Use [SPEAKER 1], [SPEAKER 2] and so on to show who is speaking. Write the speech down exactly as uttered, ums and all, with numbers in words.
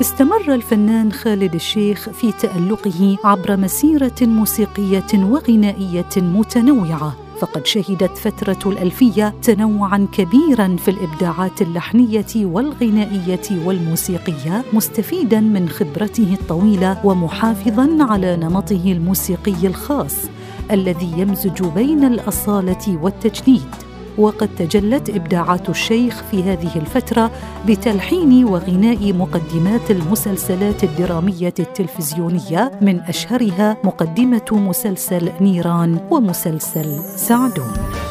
[SPEAKER 1] استمر الفنان خالد الشيخ في تألقه عبر مسيرة موسيقية وغنائية متنوعة، فقد شهدت فترة الألفية تنوعاً كبيراً في الإبداعات اللحنية والغنائية والموسيقية، مستفيداً من خبرته الطويلة ومحافظاً على نمطه الموسيقي الخاص الذي يمزج بين الأصالة والتجديد. وقد تجلت إبداعات الشيخ في هذه الفترة بتلحين وغناء مقدمات المسلسلات الدرامية التلفزيونية، من أشهرها مقدمة مسلسل نيران ومسلسل سعدون.